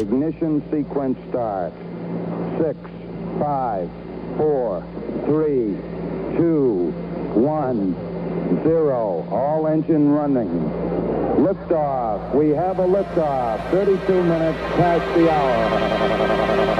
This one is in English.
Ignition sequence start. 6, 5, 4, 3, 2, 1, 0. All engine running. Liftoff. We have a liftoff. 32 minutes past the hour.